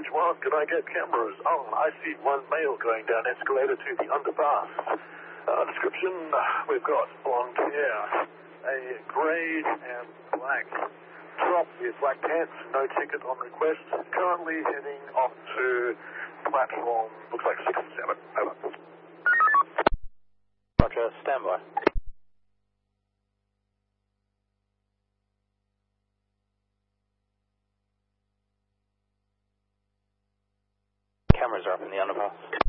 Bridge 1, can I get cameras? Oh, I see one male going down escalator to the underpass. Description, we've got blonde hair, a grey and black top with black pants, no ticket on request. Currently heading off to platform, looks like 6 and 7. Over. Roger, standby. Cameras are up in the underpass.